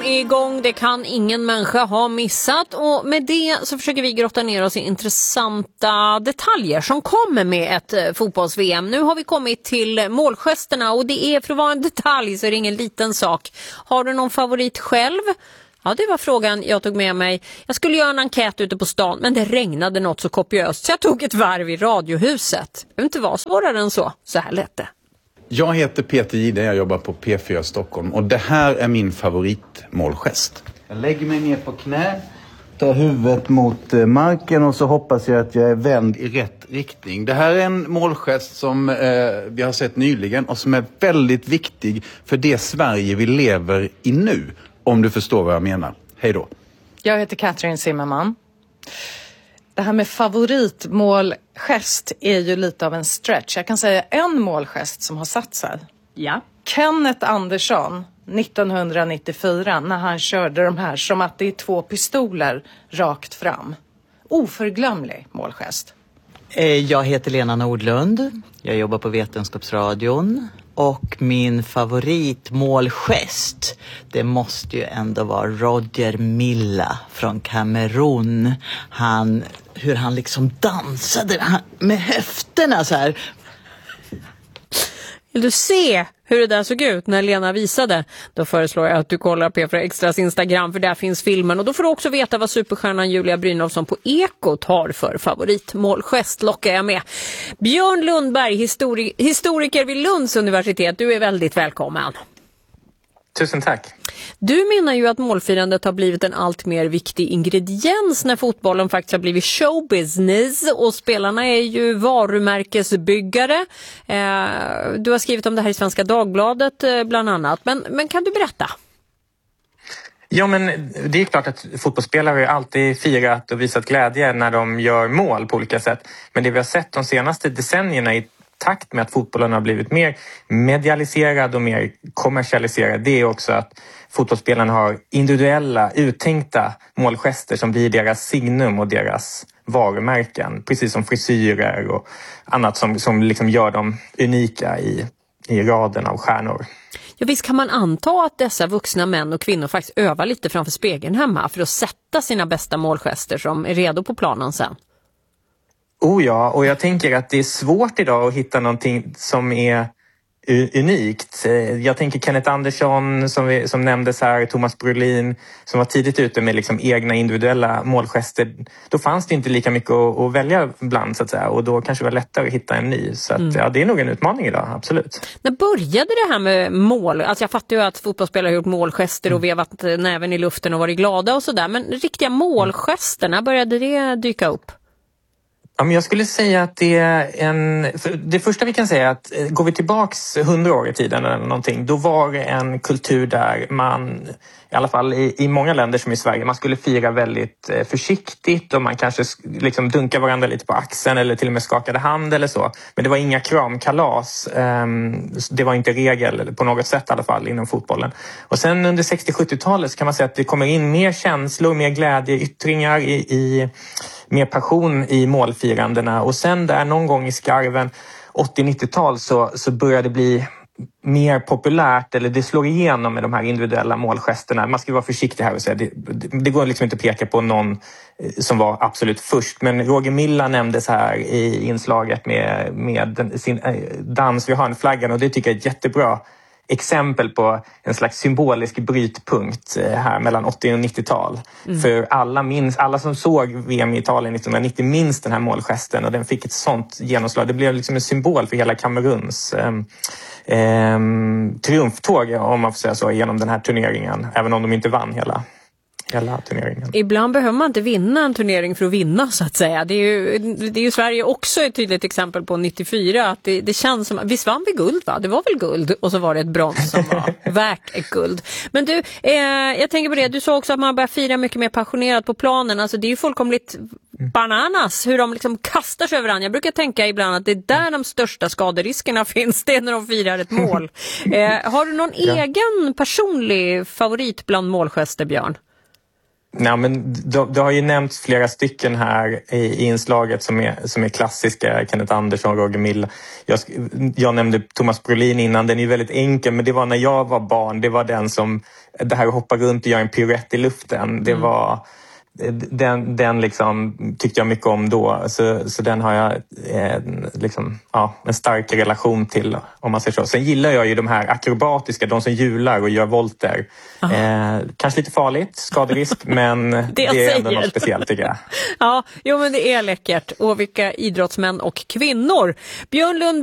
är igång, det kan ingen människa ha missat, och med det så försöker vi grotta ner oss i intressanta detaljer som kommer med ett fotbolls-VM. Nu har vi kommit till målgesterna, och det är, för att vara en detalj så är det ingen liten sak. Har du någon favorit själv? Ja, det var frågan jag tog med mig. Jag skulle göra en enkät ute på stan, men det regnade något så kopiöst så jag tog ett varv i Radiohuset. Det inte vara svårare än så här lätt det. Jag heter Peter Gide, jag jobbar på P4 Stockholm, och det här är min favoritmålgest. Jag lägger mig ner på knä, tar huvudet mot marken och så hoppas jag att jag är vänd i rätt riktning. Det här är en målgest som vi har sett nyligen och som är väldigt viktig för det Sverige vi lever i nu, om du förstår vad jag menar. Hej då. Jag heter Katrin Zimmerman. Det här med favoritmålgest är ju lite av en stretch. Jag kan säga en målgest som har satt sig. Ja. Kenneth Andersson 1994 när han körde de här som att det är 2 pistoler rakt fram. Oförglömlig målgest. Jag heter Lena Nordlund. Jag jobbar på Vetenskapsradion. Och min favoritmålgest, det måste ju ändå vara Roger Milla från Kamerun. Hur han liksom dansade med höfterna så här. Vill du se hur det där såg ut när Lena visade? Då föreslår jag att du kollar P4 Extras Instagram, för där finns filmen. Och då får du också veta vad superstjärnan Julia Brynolfsson på Ekot har för favoritmålgest, lockar jag med. Björn Lundberg, historiker vid Lunds universitet. Du är väldigt välkommen. Tusen tack. Du menar ju att målfirandet har blivit en allt mer viktig ingrediens när fotbollen faktiskt har blivit showbusiness, och spelarna är ju varumärkesbyggare. Du har skrivit om det här i Svenska Dagbladet bland annat, men kan du berätta? Ja, men det är klart att fotbollsspelare alltid firat och visat glädje när de gör mål på olika sätt. Men det vi har sett de senaste decennierna i takt med att fotbollen har blivit mer medialiserad och mer kommersialiserad, det är också att fotbollsspelarna har individuella, uttänkta målgester som blir deras signum och deras varumärken. Precis som frisyrer och annat som liksom gör dem unika i raden av stjärnor. Ja, visst kan man anta att dessa vuxna män och kvinnor faktiskt övar lite framför spegeln hemma för att sätta sina bästa målgester som är redo på planen sen. Oh ja, och jag tänker att det är svårt idag att hitta någonting som är unikt. Jag tänker Kenneth Andersson som nämndes här, Thomas Brolin som var tidigt ute med liksom egna individuella målgester. Då fanns det inte lika mycket att välja bland så att säga, och då kanske det var lättare att hitta en ny. Så att, ja, det är nog en utmaning idag, absolut. När började det här med mål? Alltså jag fattar ju att fotbollsspelare har gjort målgester och vevat näven i luften och varit glada och sådär, men riktiga målgester, när började det dyka upp? Ja, men jag skulle säga att det är det första vi kan säga är att går vi tillbaks 100 år i tiden eller någonting, då var det en kultur där man, i alla fall i många länder som i Sverige, man skulle fira väldigt försiktigt och man kanske liksom dunkade varandra lite på axeln eller till och med skakade hand eller så. Men det var inga kramkalas, det var inte regel på något sätt i alla fall inom fotbollen. Och sen under 60-70-talet så kan man säga att det kommer in mer känslor, mer glädjeyttringar mer passion i målfirandena, och sen där någon gång i skarven 80-90-tal så började det bli mer populärt, eller det slår igenom med de här individuella målgesterna. Man ska vara försiktig här och säga det går liksom inte att peka på någon som var absolut först, men Roger Milla nämndes här i inslaget med sin dans vid hörnflaggan, och det tycker jag är ett jättebra exempel på en slags symbolisk brytpunkt här mellan 80- och 90-tal. För alla som såg VM i Italien 1990 minns den här målgesten, och den fick ett sånt genomslag. Det blev liksom en symbol för hela Kameruns triumftåg, om man får säga så, genom den här turneringen, även om de inte vann hela turneringen. Ibland behöver man inte vinna en turnering för att vinna, så att säga. Det är ju Sverige också ett tydligt exempel på 94, att det känns som, visst vann vi guld va? Det var väl guld, och så var det ett brons som var värt ett guld. Men du, jag tänker på det, du sa också att man börjar fira mycket mer passionerat på planen. Alltså det är ju fullkomligt bananas hur de liksom kastar sig över varandra. Jag brukar tänka ibland att det är där de största skaderiskerna finns, det är när de firar ett mål. Har du någon egen personlig favorit bland målgester, Björn? Nej, men det har ju nämnts flera stycken här i inslaget som är klassiska. Kenneth Andersson, Roger Milla. Jag nämnde Thomas Brolin innan. Den är ju väldigt enkel, men det var när jag var barn. Det var den som, det här att hoppa runt och göra en piruett i luften. Det var... Den liksom tyckte jag mycket om då, så den har jag en stark relation till, om man säger så. Sen gillar jag ju de här akrobatiska, de som hjular och gör volter. Kanske lite farligt, skaderisk, men det är ändå något speciellt, tycker jag. Ja, men det är läckert. Och vilka idrottsmän och kvinnor. Björn Lund